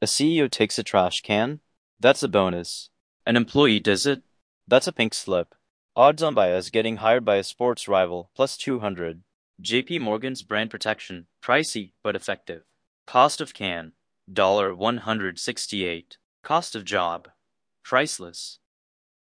A CEO takes a trash can? That's a bonus. An employee does it? That's a pink slip. Odds on bias getting hired by a sports rival, plus 200. JP Morgan's brand protection, pricey but effective. Cost of can, $168. Cost of job, priceless.